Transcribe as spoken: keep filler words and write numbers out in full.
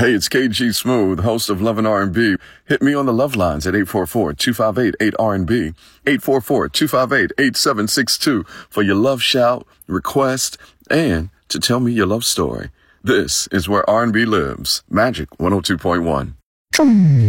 Hey, it's K G Smooth, host of Love and R and B. Hit me on the love lines at eight four four, two five eight, eight R and B, eight four four, two five eight, eight seven six two for your love shout, request, and to tell me your love story. This is where R and B lives. Magic one oh two point one.